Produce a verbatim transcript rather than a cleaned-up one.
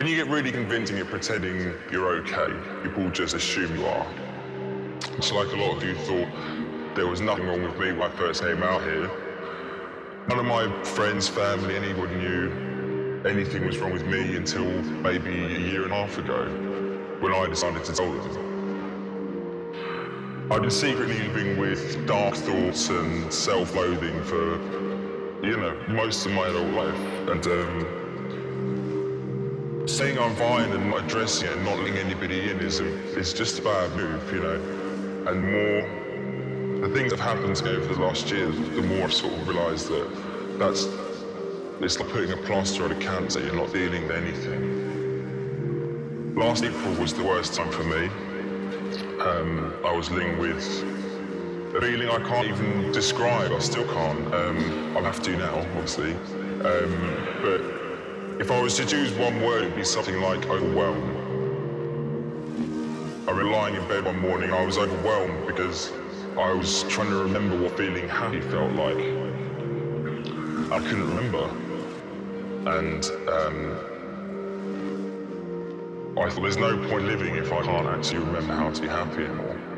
When you get really convincing at pretending you're okay, people just assume you are. It's like a lot of you thought there was nothing wrong with me when I first came out here. None of my friends, family, anyone knew anything was wrong with me until maybe a year and a half ago, when I decided to tell them. I've been secretly living with dark thoughts and self-loathing for, you know, most of my adult life. And um, saying I'm fine and not addressing it and not letting anybody in is, a, is just a bad move, you know. And more, the things that have happened to me over the last year, the more I've sort of realised that that's, it's like putting a plaster on a cancer, you're not dealing with anything. Last April was the worst time for me. Um, I was living with a feeling I can't even describe, I still can't. Um, I'll have to now, obviously. Um, but if I was to choose one word, it'd be something like overwhelmed. I was lying in bed one morning, I was overwhelmed because I was trying to remember what feeling happy felt like. I couldn't remember. And um, I thought there's no point living if I can't actually remember how to be happy anymore.